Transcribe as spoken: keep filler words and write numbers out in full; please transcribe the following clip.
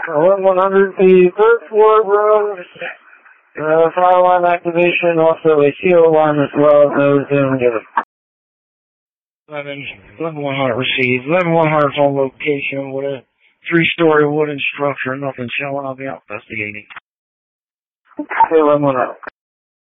eleven one hundred, the third floor room, uh, fire alarm activation, also a C O alarm as well, no Zoom given. eleven, eleven one hundred received. eleven one hundred on location with a three-story wooden structure, nothing showing. I'll be out investigating. Okay, eleven one hundred.